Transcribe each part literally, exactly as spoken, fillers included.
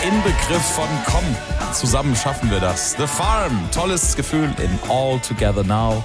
Inbegriff von komm, zusammen schaffen wir das. The Farm, tolles Gefühl in All Together Now.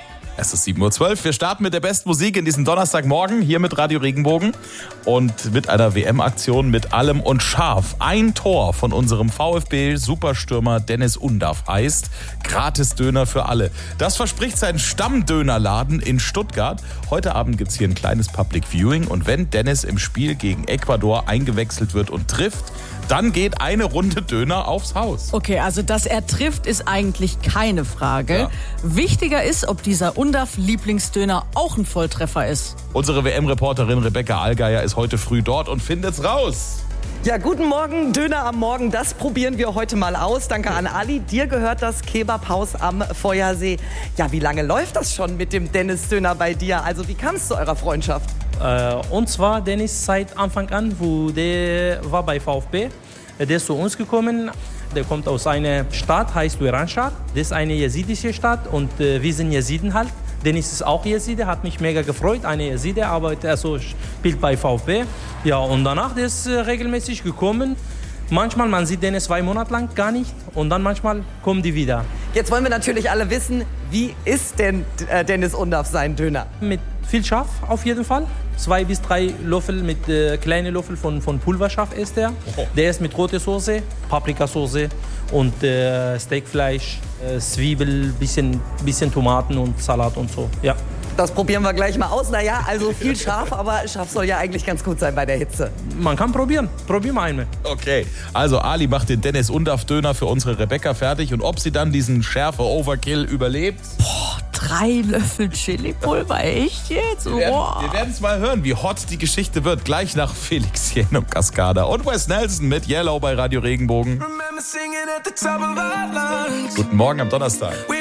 Es ist sieben Uhr zwölf. Wir starten mit der besten Musik in diesem Donnerstagmorgen hier mit Radio Regenbogen und mit einer W M-Aktion mit allem und scharf. Ein Tor von unserem VfB-Superstürmer Dennis Undaff heißt Gratis-Döner für alle. Das verspricht sein Stammdönerladen in Stuttgart. Heute Abend gibt es hier ein kleines Public Viewing und wenn Dennis im Spiel gegen Ecuador eingewechselt wird und trifft, dann geht eine Runde Döner aufs Haus. Okay, also dass er trifft, ist eigentlich keine Frage. Ja. Wichtiger ist, ob dieser Undaff-Lieblingsdöner auch ein Volltreffer ist. Unsere W M-Reporterin Rebecca Allgeier ist heute früh dort und findet's raus. Ja, guten Morgen, Döner am Morgen, das probieren wir heute mal aus. Danke an Ali, dir gehört das Kebabhaus am Feuersee. Ja, wie lange läuft das schon mit dem Dennis-Döner bei dir? Also wie kam es zu eurer Freundschaft? Äh, und zwar Dennis seit Anfang an, wo der war bei VfB. Der ist zu uns gekommen. Der kommt aus einer Stadt, heißt Wiranshad. Das ist eine jesidische Stadt und äh, wir sind Jesiden halt. Dennis ist auch Jeside, hat mich mega gefreut. Eine Jeside, arbeitet, also spielt bei VfB. Ja, und danach der ist äh, regelmäßig gekommen. Manchmal, man sieht Dennis zwei Monate lang gar nicht und dann manchmal kommen die wieder. Jetzt wollen wir natürlich alle wissen, wie ist denn äh, Dennis Undaff sein Döner? Mit viel Schaf auf jeden Fall. Zwei bis drei Löffel mit äh, kleinen Löffel von, von Pulverschaf ist der. Oh. Der ist mit roter Soße, Paprikasauce und äh, Steakfleisch, äh, Zwiebel, bisschen, bisschen Tomaten und Salat und so. Ja. Das probieren wir gleich mal aus. Naja, also viel scharf, aber scharf soll ja eigentlich ganz gut sein bei der Hitze. Man kann probieren. Probier mal einmal. Okay, also Ali macht den Dennis Undaff-Döner für unsere Rebecca fertig. Und ob sie dann diesen Schärfe-Overkill überlebt? Boah, drei Löffel Chili-Pulver, echt jetzt? Wir werden es mal hören, wie hot die Geschichte wird. Gleich nach Felix Jähn und Cascada und Wes Nelson mit Yellow bei Radio Regenbogen. Guten Morgen am Donnerstag.